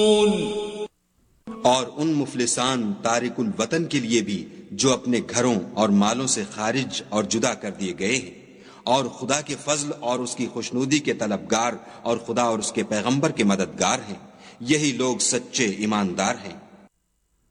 और उन मुफलिसान तारिकुल वतन के लिए भी जो अपने घरों और मालों से खारिज और जुदा कर दिए गए हैं और खुदा के फजल और उसकी खुशनूदी के तलबगार और खुदा और उसके पैगंबर के मददगार हैं, यही लोग सच्चे ईमानदार हैं।